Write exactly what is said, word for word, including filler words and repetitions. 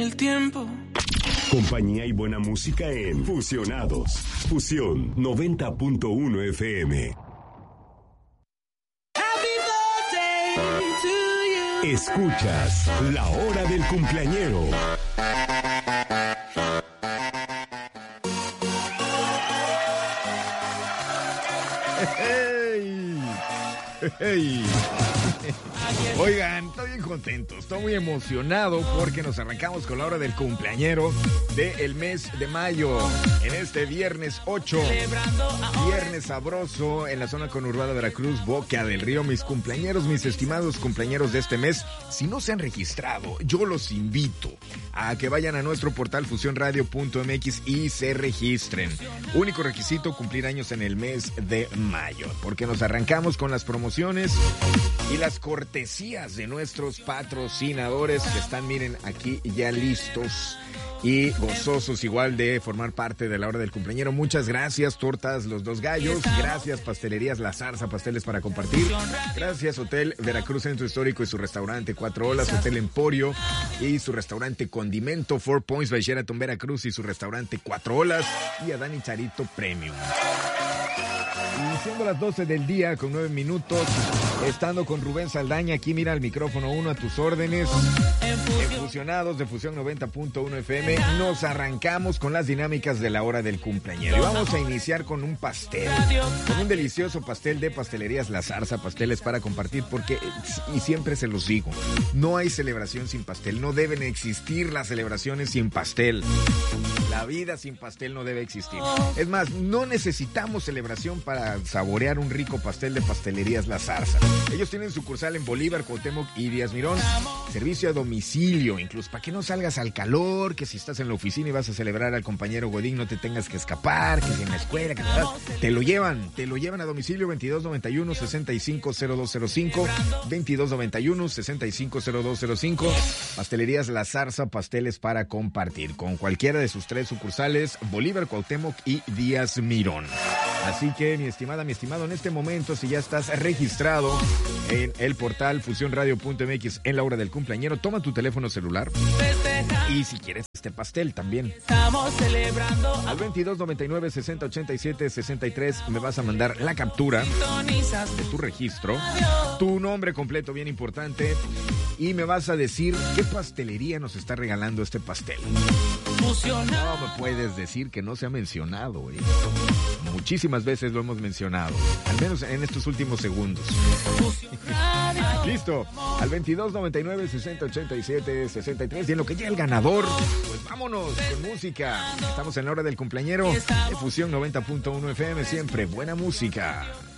el tiempo. Compañía y buena música en Fusionados. Fusión noventa punto uno F M. Escuchas La Hora del Cumpleañero. Hey, hey. Oigan, estoy bien contento, estoy muy emocionado porque nos arrancamos con la hora del cumpleañero del mes de mayo, en este viernes ocho, viernes sabroso en la zona conurbada Veracruz, Boca del Río. Mis cumpleañeros, mis estimados cumpleañeros de este mes, si no se han registrado, yo los invito a que vayan a nuestro portal fusión radio punto m x y se registren. Único requisito, cumplir años en el mes de mayo, porque nos arrancamos con las promociones y las cortesías de nuestros patrocinadores que están, miren, aquí ya listos y gozosos igual de formar parte de la hora del cumpleañero. Muchas gracias, Tortas Los Dos Gallos. Gracias, Pastelerías La Zarza, pasteles para compartir. Gracias, Hotel Veracruz Centro Histórico y su restaurante Cuatro Olas, Hotel Emporio y su restaurante Condimento, Four Points by Sheraton Veracruz y su restaurante Cuatro Olas, y a Dani Charito Premium. Iniciando las doce del día con nueve minutos, estando con Rubén Saldaña, aquí mira el micrófono uno a tus órdenes. En Fusionados de Fusión noventa punto uno F M, nos arrancamos con las dinámicas de la hora del cumpleañero. Y vamos a iniciar con un pastel, con un delicioso pastel de Pastelerías La Zarza, pasteles para compartir, porque, y siempre se los digo, no hay celebración sin pastel, no deben existir las celebraciones sin pastel. La vida sin pastel no debe existir. Es más, no necesitamos celebración para saborear un rico pastel de Pastelerías La Zarza. Ellos tienen sucursal en Bolívar, Cuauhtémoc y Díaz Mirón. Servicio a domicilio, incluso para que no salgas al calor, que si estás en la oficina y vas a celebrar al compañero Godín no te tengas que escapar, que si en la escuela, que te lo llevan, te lo llevan a domicilio. Veintidós noventa y uno, sesenta y cinco cero dos cero cinco, veintidós noventa y uno, sesenta y cinco cero dos cero cinco. Pastelerías La Zarza, pasteles para compartir, con cualquiera de sus tres sucursales, Bolívar, Cuauhtémoc y Díaz Mirón. Así que, mi estimada, mi estimado, en este momento, si ya estás registrado en el portal fusión radio punto m x en la hora del cumpleañero, toma tu teléfono celular y si quieres este pastel también. Estamos celebrando al veintidós noventa y nueve, sesenta ochenta y siete, sesenta y tres me vas a mandar la captura de tu registro, tu nombre completo, bien importante, y me vas a decir qué pastelería nos está regalando este pastel. No me puedes decir que no se ha mencionado, ¿eh? Muchísimas veces lo hemos mencionado, al menos en estos últimos segundos. Listo, al veintidós noventa y nueve, sesenta ochenta y siete, sesenta y tres, y en lo que llega el ganador, pues vámonos con música. Estamos en la hora del cumpleañero de Fusión noventa punto uno F M, siempre buena música.